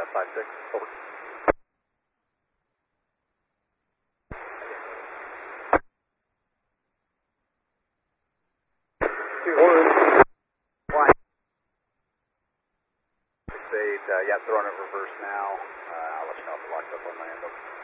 56, over. Flying. 68, yeah, throwing it reverse now. I'll let you know if it locks up on my end.